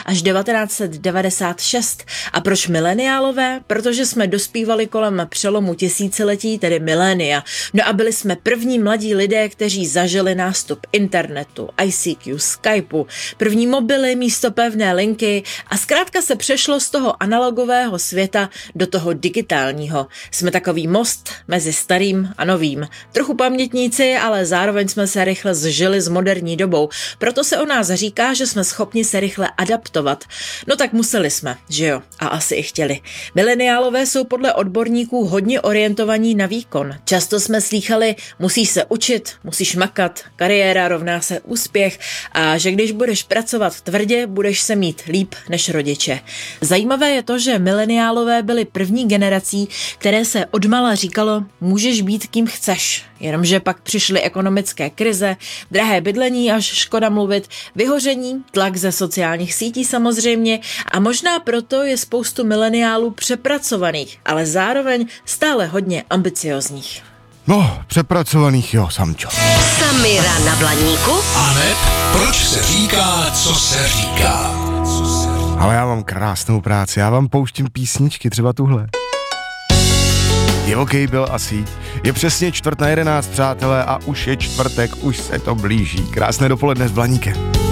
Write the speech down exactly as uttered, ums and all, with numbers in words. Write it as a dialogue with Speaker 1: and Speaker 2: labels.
Speaker 1: až devatenáct set devadesát šest. A proč mileniálové? Protože jsme dospívali kolem přelomu tisíciletí, tedy milénia. No a byli jsme první mladí lidé, kteří zažili nástup internetu, I C Q, Skypeu, první mobily místo pevné linky a zkrátka se přešlo z toho analogového světa do toho digitálního. Jsme takový most mezi starým a novým. Trochu pamětníci, ale zároveň jsme se rychle zžili s moderní dobou. Proto se o nás říká, že jsme schopni se rychle adaptovat. No tak museli jsme, že jo? A asi i chtěli. Mileniálové jsou podle odborníků hodně orientovaní na výkon. Často jsme slýchali, musíš se učit, musíš makat, kariéra rovná se úspěch a že když budeš pracovat tvrdě, budeš se mít líp než rodiče. Zajímavé je to, že mileniálové byli první generací, které se odmala říkalo, můžeš být kým chceš. Jenomže pak přišly ekonomické krize, drahé bydlení, až škoda mluvit, vyhoření, tlak ze sociálních sítí samozřejmě a možná proto je spoustu mileniálů přepracovaných, ale zároveň stále hodně ambiciozních.
Speaker 2: No, přepracovaných jo, Samčo.
Speaker 3: Samira na Blaníku.
Speaker 4: Aneb, proč se říká, co se říká?
Speaker 2: Ale já mám krásnou práci, já vám pouštím písničky, třeba tuhle. Je OK, byl asi. Je přesně čtvrt na jedenáct, přátelé, a už je čtvrtek, už se to blíží. Krásné dopoledne s Blaníkem.